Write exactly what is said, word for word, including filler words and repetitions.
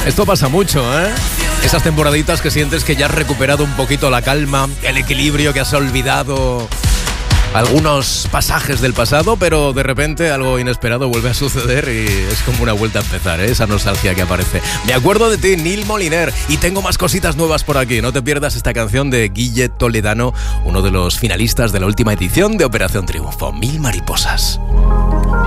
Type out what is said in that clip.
Esto pasa mucho, ¿eh? Esas temporaditas que sientes que ya has recuperado un poquito la calma, el equilibrio, que has olvidado algunos pasajes del pasado, pero de repente algo inesperado vuelve a suceder y es como una vuelta a empezar, ¿eh? Esa nostalgia que aparece. Me acuerdo de ti, Neil Moliner, y tengo más cositas nuevas por aquí. No te pierdas esta canción de Guille Toledano, uno de los finalistas de la última edición de Operación Triunfo, Mil Mariposas.